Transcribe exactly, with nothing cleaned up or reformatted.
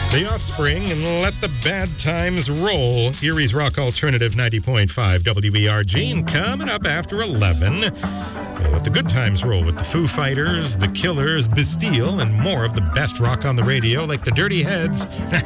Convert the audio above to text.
The Offspring and Let the Bad Times Roll. Erie's Rock Alternative ninety point five W E R G. And coming up after eleven, we'll let the good times roll with the Foo Fighters, the Killers, Bastille, and more of the best rock on the radio like the Dirty Heads.